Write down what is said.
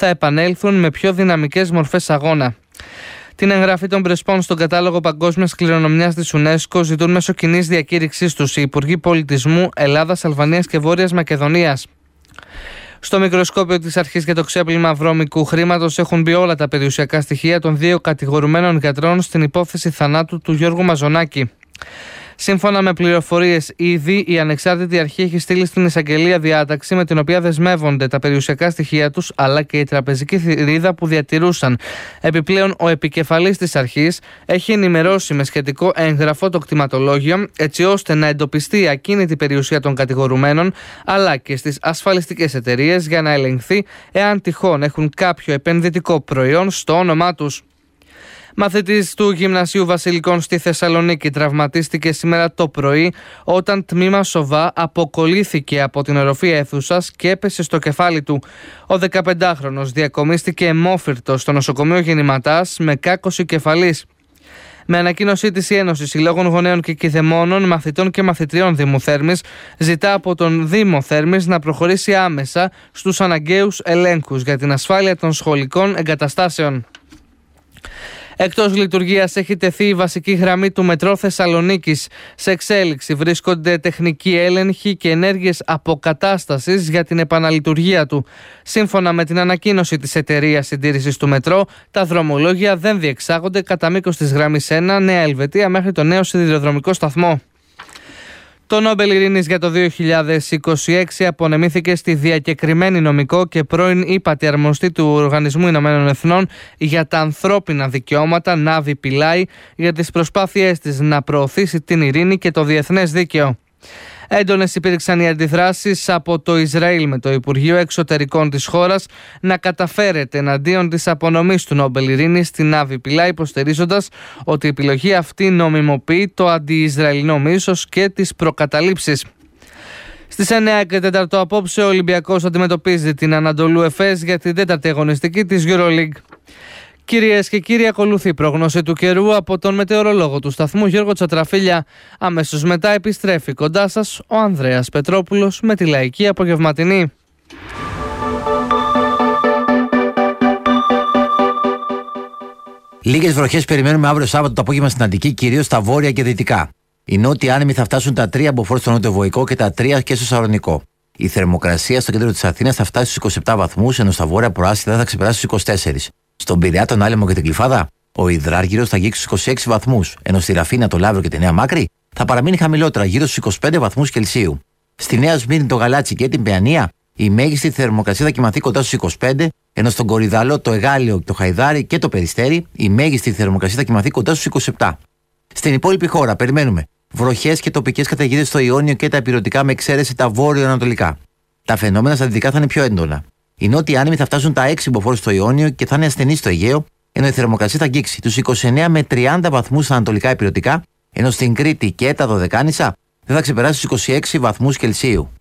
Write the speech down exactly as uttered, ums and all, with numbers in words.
θα επανέλθουν με πιο δυναμικές μορφές αγώνα. Την εγγραφή των Πρεσπών στον κατάλογο παγκόσμιας κληρονομιάς της UNESCO ζητούν μέσω κοινής διακήρυξής τους οι Υπουργοί Πολιτισμού Ελλάδας, Αλβανίας και Βόρειας Μακεδονίας. Στο μικροσκόπιο της αρχής για το ξέπλυμα βρώμικου χρήματος έχουν μπει όλα τα περιουσιακά στοιχεία των δύο κατηγορουμένων γιατρών στην υπόθεση θανάτου του Γιώργου Μαζονάκη. Σύμφωνα με πληροφορίες, ήδη η ανεξάρτητη αρχή έχει στείλει στην εισαγγελία διάταξη με την οποία δεσμεύονται τα περιουσιακά στοιχεία τους αλλά και η τραπεζική θηρίδα που διατηρούσαν. Επιπλέον, ο επικεφαλής της αρχής έχει ενημερώσει με σχετικό έγγραφο το κτηματολόγιο έτσι ώστε να εντοπιστεί η ακίνητη περιουσία των κατηγορουμένων αλλά και στις ασφαλιστικές εταιρείες για να ελεγχθεί εάν τυχόν έχουν κάποιο επενδυτικό προϊόν στο όνομά τους. Μαθητής του Γυμνασίου Βασιλικών στη Θεσσαλονίκη τραυματίστηκε σήμερα το πρωί όταν τμήμα σοβά αποκολλήθηκε από την οροφή αίθουσας και έπεσε στο κεφάλι του. Ο δεκαπεντάχρονος διακομίστηκε αιμόφυρτος στο νοσοκομείο Γεννηματάς με κάκωση κεφαλής. Με ανακοίνωσή της η Ένωση Συλλόγων Γονέων και Κηδεμόνων, Μαθητών και Μαθητριών Δήμου Θέρμης ζητά από τον Δήμο Θέρμης να προχωρήσει άμεσα στους αναγκαίους ελέγχους για την ασφάλεια των σχολικών εγκαταστάσεων. Εκτός λειτουργίας έχει τεθεί η βασική γραμμή του μετρό Θεσσαλονίκης. Σε εξέλιξη βρίσκονται τεχνικοί έλεγχοι και ενέργειες αποκατάστασης για την επαναλειτουργία του. Σύμφωνα με την ανακοίνωση της εταιρείας συντήρησης του μετρό, τα δρομολόγια δεν διεξάγονται κατά μήκος της γραμμής ένα Νέα Ελβετία μέχρι το νέο σιδηροδρομικό σταθμό. Το Νόμπελ Ειρήνης για το δύο χιλιάδες είκοσι έξι απονεμήθηκε στη διακεκριμένη νομικό και πρώην ύπατη αρμοστή του Οργανισμού Ηνωμένων Εθνών για τα ανθρώπινα δικαιώματα Νάβη Πιλάι για τις προσπάθειές της να προωθήσει την ειρήνη και το διεθνές δίκαιο. Έντονες υπήρξαν οι αντιδράσεις από το Ισραήλ με το Υπουργείο Εξωτερικών της χώρας να καταφέρεται εναντίον της απονομής του Νόμπελ Ειρήνης στην Νάβη Πιλάι, υποστηρίζοντας ότι η επιλογή αυτή νομιμοποιεί το αντι-Ισραηλινό μίσος και τις προκαταλήψεις. Στις εννιά και τέσσερα απόψε ο Ολυμπιακός αντιμετωπίζει την Ανατολού Εφές για την τέταρτη αγωνιστική της EuroLeague. Κυρίες και κύριοι, ακολουθεί η πρόγνωση του καιρού από τον μετεωρολόγο του σταθμού Γιώργο Τσατραφίλια. Αμέσως μετά επιστρέφει κοντά σας ο Ανδρέας Πετρόπουλος με τη λαϊκή απογευματινή. Λίγες βροχές περιμένουμε αύριο Σάββατο το απόγευμα στην Αττική, κυρίως στα βόρεια και δυτικά. Οι νότιοι άνεμοι θα φτάσουν τα τρία μποφόρ στο νότιο-βοϊκό και τα τρία και στο Σαλονικό. Η θερμοκρασία στο κέντρο της Αθήνας θα φτάσει στους είκοσι επτά βαθμούς, ενώ στα βόρεια προάστια θα ξεπεράσει στους είκοσι τέσσερις. Στον Πειραιά, τον Άλυμο και την Κλιφάδα, ο υδράργυρος θα αγγίξει στους είκοσι έξι βαθμούς, ενώ στη Ραφίνα, το Λαύριο και τη Νέα Μάκρη θα παραμείνει χαμηλότερα, γύρω στους είκοσι πέντε βαθμούς Κελσίου. Στη Νέα Σμύρνη, το Γαλάτσι και την Παιανία, η μέγιστη θερμοκρασία θα κυμανθεί κοντά στους είκοσι πέντε, ενώ στον Κορυδαλό, το Εγάλιο, το Χαϊδάρι και το Περιστέρι, η μέγιστη θερμοκρασία θα κυμανθεί κοντά στους είκοσι επτά. Στην υπόλοιπη χώρα περιμένουμε βροχές και τοπικές καταιγίδες στο Ιόνιο και τα ηπειρωτικά, με εξαίρεση τα βόρειο-ανατολικά. Τα φαινόμενα στα δυτικά θα είναι πιο έντονα. Οι νότιοι άνεμοι θα φτάσουν τα έξι μποφόρ στο Ιόνιο και θα είναι ασθενείς στο Αιγαίο, ενώ η θερμοκρασία θα αγγίξει τους είκοσι εννέα με τριάντα βαθμούς στα ανατολικά ηπειρωτικά, ενώ στην Κρήτη και τα Δωδεκάνησα δεν θα ξεπεράσει τους είκοσι έξι βαθμούς Κελσίου.